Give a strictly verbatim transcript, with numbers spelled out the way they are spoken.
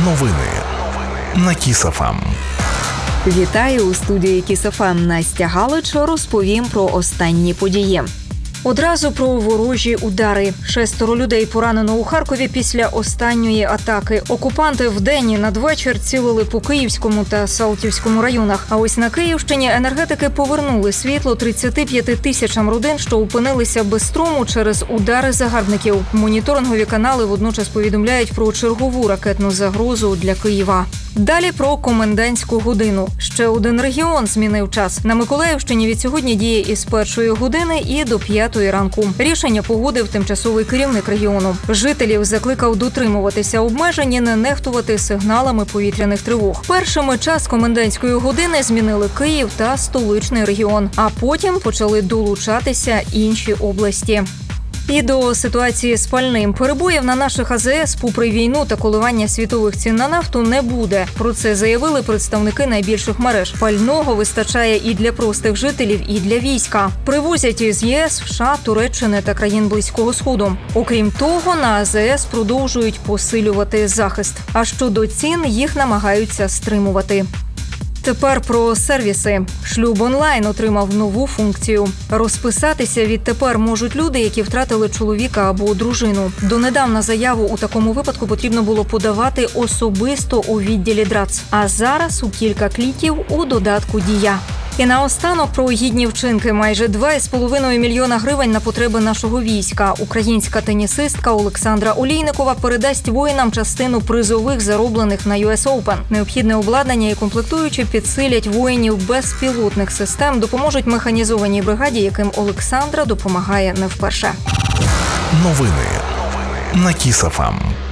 Новини на Кіс-ФМ. Вітаю у студії Кіс-ФМ. Настя Галич. Розповім про останні події. Одразу про ворожі удари. Шестеро людей поранено у Харкові після останньої атаки. Окупанти вдень і надвечір цілили по Київському та Салтівському районах. А ось на Київщині енергетики повернули світло тридцяти п'яти тисячам родин, що опинилися без струму через удари загарбників. Моніторингові канали водночас повідомляють про чергову ракетну загрозу для Києва. Далі про комендантську годину. Ще один регіон змінив час. На Миколаївщині від сьогодні діє із першої години і до п'ятої ранку. Рішення погодив тимчасовий керівник регіону. Жителів закликав дотримуватися обмежень і не нехтувати сигналами повітряних тривог. Першими час комендантської години змінили Київ та столичний регіон, а потім почали долучатися інші області. І до ситуації з пальним. Перебоїв на наших АЗС, попри війну та коливання світових цін на нафту, не буде. Про це заявили представники найбільших мереж. Пального вистачає і для простих жителів, і для війська. Привозять із ЄС, США, Туреччини та країн Близького Сходу. Окрім того, на АЗС продовжують посилювати захист. А щодо цін, їх намагаються стримувати. Тепер про сервіси. Шлюб онлайн отримав нову функцію. Розписатися відтепер можуть люди, які втратили чоловіка або дружину. Донедавна заяву у такому випадку потрібно було подавати особисто у відділі ДРАЦ. А зараз у кілька кліків у додатку «Дія». І наостанок про гідні вчинки. Майже два з половиною мільйона гривень на потреби нашого війська. Українська тенісистка Олександра Олійникова передасть воїнам частину призових, зароблених на ю ес Open. Необхідне обладнання і комплектуючі підсилять воїнів безпілотних систем, допоможуть механізованій бригаді, яким Олександра допомагає не вперше. Новини на Кіс-ФМ.